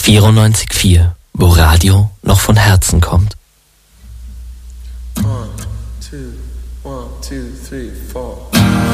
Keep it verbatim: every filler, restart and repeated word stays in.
vierundneunzig Komma vier, wo Radio noch von Herzen kommt. One, two, one, two, three, four.